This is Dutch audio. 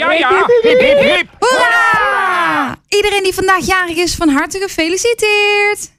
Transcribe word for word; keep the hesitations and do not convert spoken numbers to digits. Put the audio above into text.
Ja, ja. Hip, hip, hip. Hoera! Iedereen die vandaag jarig is, van harte gefeliciteerd.